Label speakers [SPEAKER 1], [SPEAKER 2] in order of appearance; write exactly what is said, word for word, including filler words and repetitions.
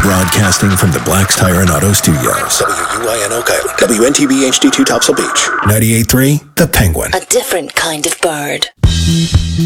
[SPEAKER 1] Broadcasting from the Black's Tire and Auto Studios.
[SPEAKER 2] W U I N Oak Island. W N T B H D two Topsail Beach.
[SPEAKER 1] ninety-eight point three The Penguin.
[SPEAKER 3] A different kind of bird.